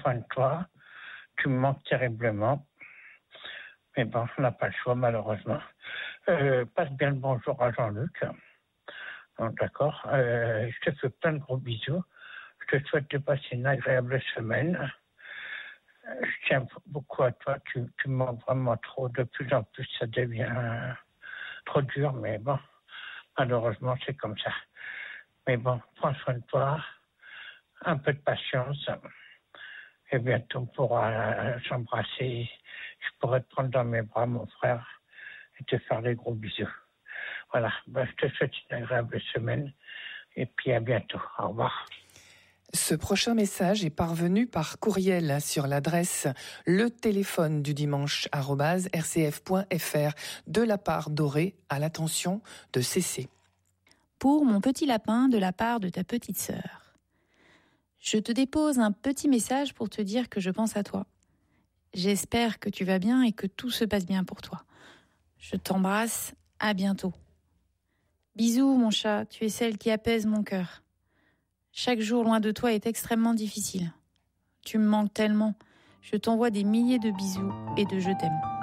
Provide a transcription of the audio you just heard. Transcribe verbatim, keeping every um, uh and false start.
soin de toi. Tu me manques terriblement. Mais bon, on n'a pas le choix, malheureusement. Euh, passe bien le bonjour à Jean-Luc. Bon, d'accord. Euh, je te fais plein de gros bisous. Je te souhaite de passer une agréable semaine. Euh, je tiens beaucoup à toi. Tu, tu me manques vraiment trop. De plus en plus, ça devient trop dur. Mais bon, malheureusement, c'est comme ça. Mais bon, prends soin de toi. Un peu de patience. Et bientôt, on pourra s'embrasser. Je pourrai te prendre dans mes bras, mon frère, et te faire des gros bisous. Voilà, ben, je te souhaite une agréable semaine et puis à bientôt. Au revoir. Ce prochain message est parvenu par courriel sur l'adresse le téléphone du dimanche arobase r c f point f r de la part d'Auré à l'attention de C C. Pour mon petit lapin de la part de ta petite sœur. Je te dépose un petit message pour te dire que je pense à toi. J'espère que tu vas bien et que tout se passe bien pour toi. Je t'embrasse, à bientôt. Bisous mon chat, tu es celle qui apaise mon cœur. Chaque jour loin de toi est extrêmement difficile. Tu me manques tellement. Je t'envoie des milliers de bisous et de je t'aime.